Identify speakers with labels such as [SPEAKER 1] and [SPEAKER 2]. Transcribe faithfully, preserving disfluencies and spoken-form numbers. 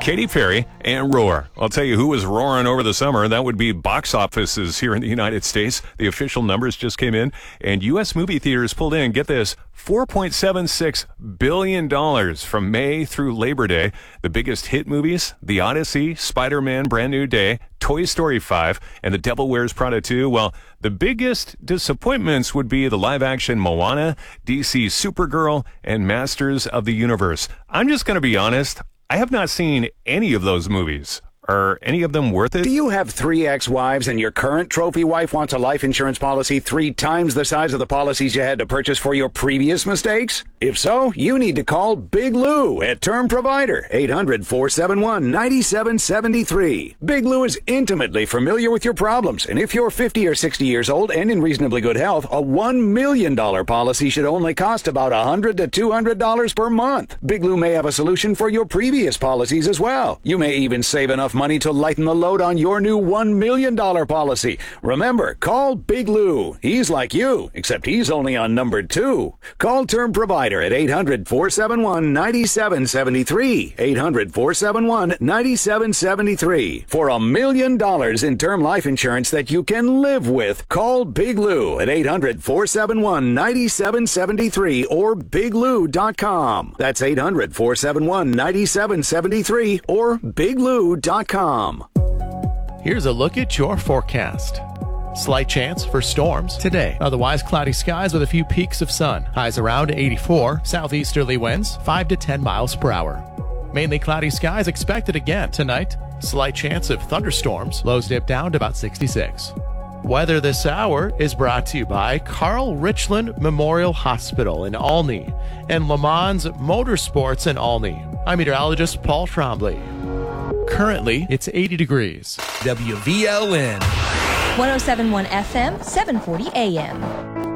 [SPEAKER 1] Katy Perry and Roar. I'll tell you who was roaring over the summer. That would be box offices here in the United States. The official numbers just came in, and U S movie theaters pulled in, get this, four point seven six billion dollars from May through Labor Day. The biggest hit movies, The Odyssey, Spider-Man, Brand New Day, Toy Story five, and The Devil Wears Prada two. Well, the biggest disappointments would be the live-action Moana, D C's Supergirl, and Masters of the Universe. I'm just going to be honest, I have not seen any of those movies. Are any of them worth it?
[SPEAKER 2] Do you have three ex-wives and your current trophy wife wants a life insurance policy three times the size of the policies you had to purchase for your previous mistakes? If so, you need to call Big Lou at Term Provider, eight hundred, four seven one, nine seven seven three. Big Lou is intimately familiar with your problems, and if you're fifty or sixty years old and in reasonably good health, a one million dollars policy should only cost about one hundred to two hundred dollars per month. Big Lou may have a solution for your previous policies as well. You may even save enough money to lighten the load on your new one million dollars policy. Remember, call Big Lou. He's like you, except he's only on number two. Call Term Provider at eight hundred, four seven one, nine seven seven three. eight hundred, four seven one, nine seven seven three. For a million dollars in term life insurance that you can live with, call Big Lou at eight hundred, four seven one, nine seven seven three or big lou dot com. That's eight hundred, four seven one, nine seven seven three or big lou dot com.
[SPEAKER 3] Here's a look at your forecast. Slight chance for storms today. Otherwise, cloudy skies with a few peaks of sun. Highs around eighty-four. Southeasterly winds five to ten miles per hour. Mainly cloudy skies expected again tonight. Slight chance of thunderstorms. Lows dip down to about sixty-six. Weather this hour is brought to you by Carl Richland Memorial Hospital in Olney and Le Mans Motorsports in Olney. I'm meteorologist Paul Trombley. Currently, it's eighty degrees.
[SPEAKER 4] W V L N
[SPEAKER 5] one oh seven point one F M, seven forty A M.